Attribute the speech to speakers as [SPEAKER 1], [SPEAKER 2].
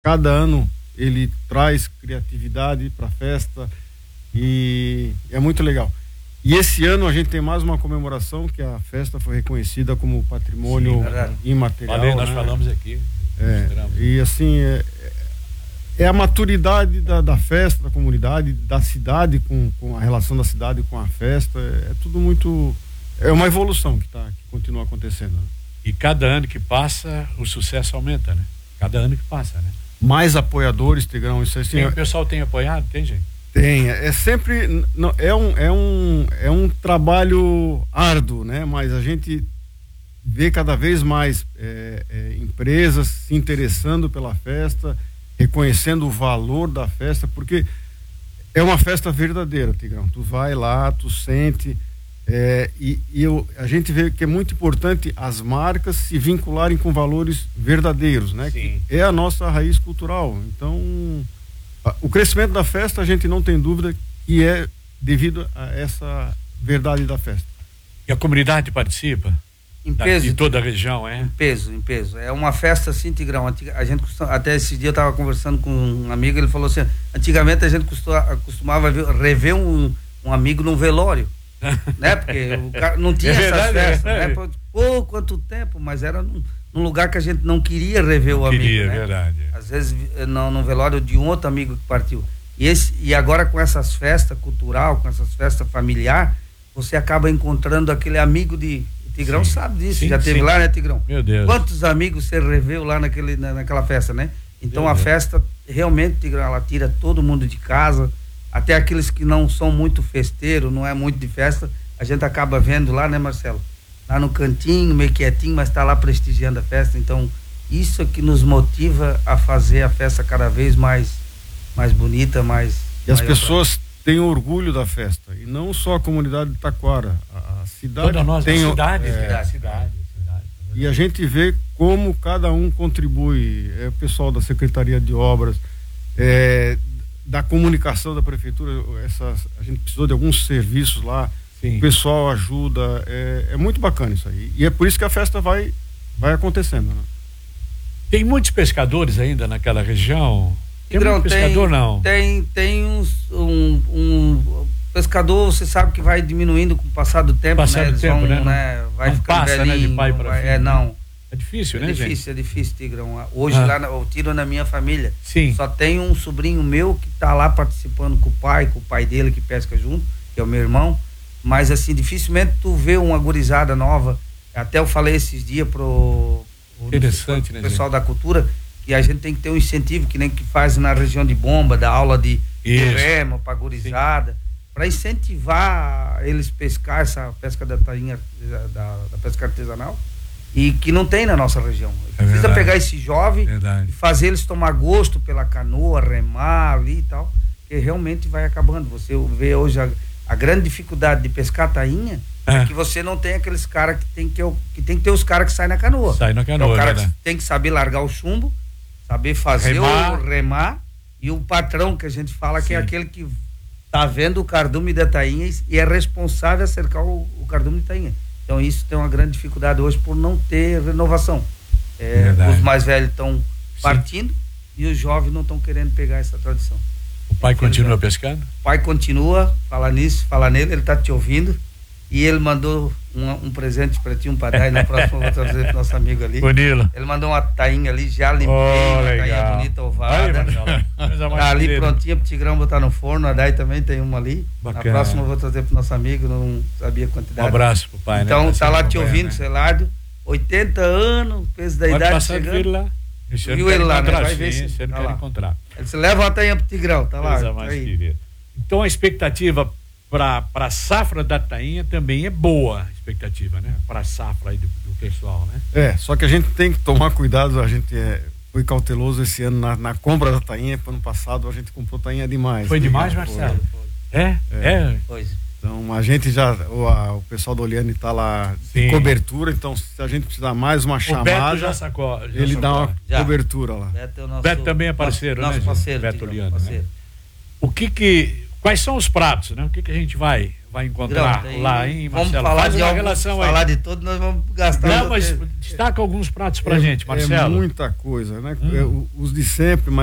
[SPEAKER 1] cada ano ele traz criatividade para a festa e é muito legal. E esse ano a gente tem mais uma comemoração, que a festa foi reconhecida como patrimônio imaterial.
[SPEAKER 2] Falei, nós falamos aqui.
[SPEAKER 1] E assim, é a maturidade da festa, da comunidade, da cidade, com a relação da cidade com a festa. É tudo muito. É uma evolução que continua acontecendo. Né?
[SPEAKER 2] E cada ano que passa, o sucesso aumenta, né? Cada ano que passa, né?
[SPEAKER 1] Mais apoiadores, Tigrão, isso assim.
[SPEAKER 2] O pessoal tem apoiado? Tem, gente?
[SPEAKER 1] Tem, é sempre, não, é um trabalho árduo, né? Mas a gente vê cada vez mais empresas se interessando pela festa, reconhecendo o valor da festa, porque é uma festa verdadeira, Tigrão. Tu vai lá, tu sente, a gente vê que é muito importante as marcas se vincularem com valores verdadeiros, né?
[SPEAKER 2] Sim.
[SPEAKER 1] Que é a nossa raiz cultural. Então, o crescimento da festa, a gente não tem dúvida que é devido a essa verdade da festa.
[SPEAKER 2] E a comunidade participa?
[SPEAKER 3] Em peso.
[SPEAKER 2] De toda a região, é?
[SPEAKER 3] Em peso. É uma festa assim, Tigrão. A gente até esse dia eu estava conversando com um amigo, ele falou assim, antigamente a gente costumava rever um amigo num velório, né? Porque o cara não tinha essas festas, né? Pô, quanto tempo, mas era num lugar que a gente não queria rever o amigo, né?
[SPEAKER 2] Verdade.
[SPEAKER 3] Às vezes no velório de um outro amigo que partiu. E agora com essas festas cultural, com essas festas familiar, você acaba encontrando aquele amigo de... O Tigrão sabe disso, já teve lá, né, Tigrão?
[SPEAKER 2] Meu Deus.
[SPEAKER 3] Quantos amigos você reveu lá naquela festa, né? Então a festa, realmente, Tigrão, ela tira todo mundo de casa, até aqueles que não são muito festeiros, não é muito de festa, a gente acaba vendo lá, né, Marcelo? Lá no cantinho, meio quietinho, mas tá lá prestigiando a festa. Então, isso é que nos motiva a fazer a festa cada vez mais bonita, mais...
[SPEAKER 1] E as pessoas têm orgulho da festa, e não só a comunidade de Taquara, a cidade.
[SPEAKER 2] Toda nós,
[SPEAKER 1] tem
[SPEAKER 2] a cidade.
[SPEAKER 1] E a gente vê como cada um contribui, o pessoal da Secretaria de Obras, da comunicação da prefeitura, a gente precisou de alguns serviços lá. Sim. O pessoal ajuda, é muito bacana isso aí. E é por isso que a festa vai acontecendo, né?
[SPEAKER 2] Tem muitos pescadores ainda naquela região? Tem muito pescador, não?
[SPEAKER 3] Tem um pescador, você sabe que vai diminuindo com o passar do tempo, né? Vai ficando velhinho,
[SPEAKER 2] né, de pai para filho.
[SPEAKER 3] Não.
[SPEAKER 2] É difícil, né, gente?
[SPEAKER 3] É difícil, Tigrão. Hoje lá eu tiro na minha família.
[SPEAKER 2] Sim.
[SPEAKER 3] Só tem um sobrinho meu que tá lá participando com o pai dele que pesca junto, que é o meu irmão. Mas assim, dificilmente tu vê uma gurizada nova. Até eu falei esses dias pro
[SPEAKER 2] Interessante, né,
[SPEAKER 3] pessoal da cultura, que a gente tem que ter um incentivo, que nem que faz na região de Bomba, da aula de remo pra gurizada, para incentivar eles pescar essa pesca da tainha, da pesca artesanal, e que não tem na nossa região. Precisa pegar esse jovem e fazer eles tomar gosto pela canoa, remar ali e tal, que realmente vai acabando. Você vê hoje a grande dificuldade de pescar tainha é que você não tem aqueles caras que tem que ter os caras que saem na canoa.
[SPEAKER 2] Sai na canoa,
[SPEAKER 3] então, o cara que tem que saber largar o chumbo, saber fazer o remar, e o patrão que a gente fala que é aquele que tá vendo o cardume da tainha e é responsável a cercar o cardume de tainha. Então isso tem uma grande dificuldade hoje por não ter renovação. Os mais velhos estão partindo e os jovens não estão querendo pegar essa tradição.
[SPEAKER 2] O pai continua pescando?
[SPEAKER 3] O pai continua, fala nisso, fala nele, ele tá te ouvindo. E ele mandou um presente para ti, um padai, na próxima eu vou trazer pro nosso amigo ali.
[SPEAKER 2] Bonilo.
[SPEAKER 3] Ele mandou uma tainha ali, já limpei, uma tainha bonita, ovada. Tá ali prontinha pro Tigrão botar no forno, a Dai também tem uma ali. Bacana. Na próxima eu vou trazer pro nosso amigo, não sabia a quantidade.
[SPEAKER 2] Um abraço pro pai,
[SPEAKER 3] então,
[SPEAKER 2] né?
[SPEAKER 3] Tá lá te ouvindo, né? Celardo, 80 anos, peso da idade chegando.
[SPEAKER 2] Ele lá.
[SPEAKER 3] Viu ele lá, né? Vai ver se
[SPEAKER 2] ele quer encontrar.
[SPEAKER 3] Ele se leva uma tainha pro Tigrão, tá lá.
[SPEAKER 2] Então a expectativa para a safra da tainha também é boa, a expectativa, né? Para a safra aí do pessoal, né?
[SPEAKER 1] Só que a gente tem que tomar cuidado, a gente foi cauteloso esse ano na compra da tainha. Ano passado a gente comprou tainha demais.
[SPEAKER 2] Foi demais, Marcelo?
[SPEAKER 3] Pois.
[SPEAKER 1] Então a gente já, o pessoal do Oliane tá lá de cobertura, então se a gente precisar mais uma chamada,
[SPEAKER 2] Beto já sacou,
[SPEAKER 1] ele dá uma cobertura lá.
[SPEAKER 3] Beto,
[SPEAKER 2] Beto também é parceiro,
[SPEAKER 3] nosso
[SPEAKER 2] né?
[SPEAKER 3] parceiro,
[SPEAKER 2] Beto Oliane,
[SPEAKER 3] parceiro.
[SPEAKER 2] Né? O que Quais são os pratos, né? O que a gente vai encontrar lá, hein, Marcelo?
[SPEAKER 3] Vamos falar
[SPEAKER 2] Faz
[SPEAKER 3] de
[SPEAKER 2] uma
[SPEAKER 3] alguns,
[SPEAKER 2] relação aí.
[SPEAKER 3] falar de todos, nós vamos gastar.
[SPEAKER 2] Não, mas destaca alguns pratos pra gente, Marcelo.
[SPEAKER 1] É muita coisa, né? Os de sempre, mas